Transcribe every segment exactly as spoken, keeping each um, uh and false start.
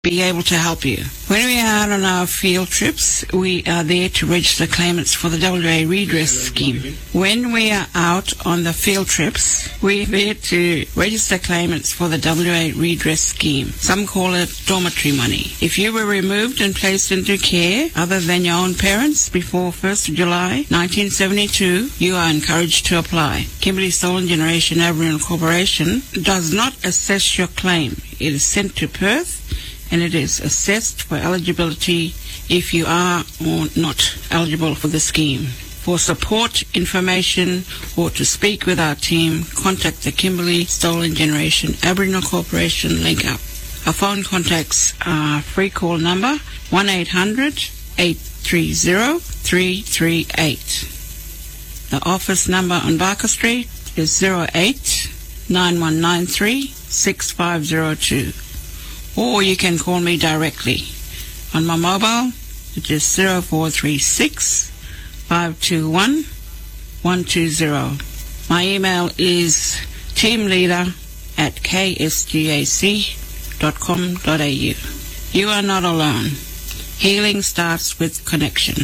be able to help you. When we are out on our field trips, we are there to register claimants for the W A Redress Scheme. When we are out on the field trips, we're there to register claimants for the W A Redress Scheme. Some call it dormitory money. If you were removed and placed into care other than your own parents before first of July nineteen seventy-two, you are encouraged to apply. Kimberley Stolen Generation Aboriginal Corporation does not assess your claim. It is sent to Perth, and it is assessed for eligibility if you are or not eligible for the scheme. For support, information, or to speak with our team, contact the Kimberley Stolen Generation Aboriginal Corporation link up. Our phone contacts are free call number one eight hundred, eight three zero, three three eight. The office number on Barker Street is zero eight nine one nine three six five zero two. Or you can call me directly on my mobile, which is zero four three six, five two one, one two zero. My email is teamleader at k s g a c dot com dot a u. You are not alone. Healing starts with connection.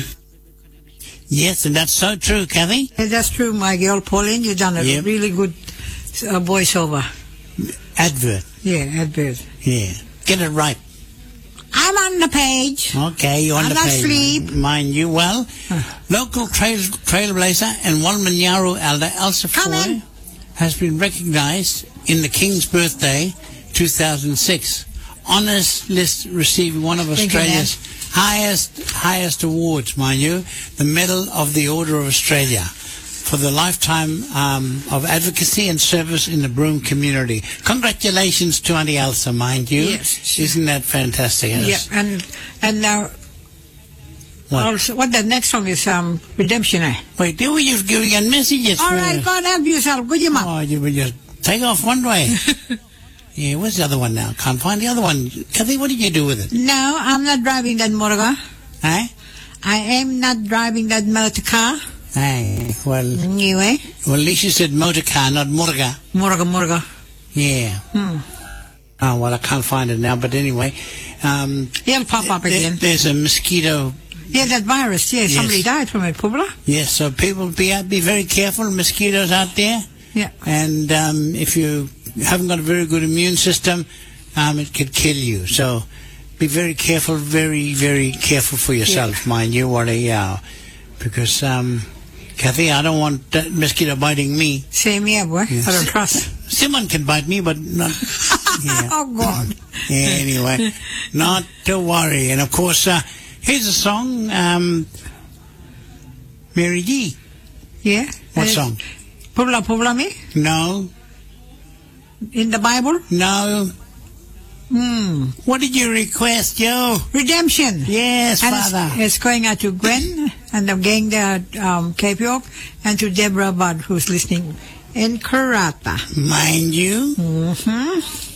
Yes, and that's so true, Kathy. Yeah, that's true, my girl Pauline. You've done a yep. really good uh, voiceover. Advert. Yeah, advert. Yeah. Get it right. I'm on the page. Okay, you're on I'm the not page. Sleep. Mind you well. Huh. Local trail, trailblazer and Walmanyaru elder Elsa Foy has been recognised in the King's Birthday two thousand six. Honours list received one of Thank Australia's highest highest awards, mind you, the Medal of the Order of Australia, for the lifetime um, of advocacy and service in the Broome community. Congratulations to Auntie Elsa, mind you. Yes. Isn't that fantastic? Yeah, and and now, what? Also, what the next song is um, Redemption, eh? Wait, were you giving a messages? All for right, God help yourself. Good, you mum. Oh, you would just take off one way. Yeah, where's the other one now? Can't find the other one. Kathy, what did you do with it? No, I'm not driving that motor. Eh? I am not driving that motor car. Hey, well, anyway. Well, at least you said motor car, not murga. Murga, murga. Yeah. Hmm. Oh, well, I can't find it now, but anyway. Um, It'll pop up there, again. There's a mosquito. Yeah, that virus, yeah, yes. Somebody died from it, Publa. Yes, so people be be very careful, mosquitoes out there. Yeah. And um, if you haven't got a very good immune system, um, it could kill you. So be very careful, very, very careful for yourself, yeah. mind you, what a, uh, because... Um, Kathy, I don't want that mosquito biting me. Same here, boy. Yes. I don't trust. Someone can bite me, but not... Yeah. Oh, God. Yeah, anyway, not to worry. And, of course, uh, here's a song, um, Mary G. Yeah? What uh, song? Publa Publa me? No. In the Bible? No. Hmm. What did you request, Joe? Redemption. Yes, and Father. It's, it's going out to Gwen and the gang there at um, Cape York, and to Deborah Budd, who's listening in Karata. Mind you. Mm-hmm.